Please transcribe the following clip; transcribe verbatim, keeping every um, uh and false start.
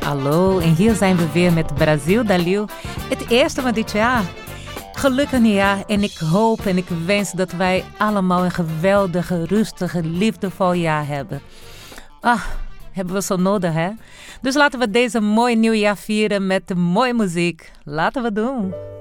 Hallo, en hier zijn we weer met Brazil Dalil. Het eerste van dit jaar. Gelukkig nieuwjaar en ik hoop en ik wens dat wij allemaal een geweldige, rustige, liefdevol jaar hebben. Ah, hebben we zo nodig, hè? Dus laten we deze mooie nieuwjaar vieren met mooie muziek. Laten we doen.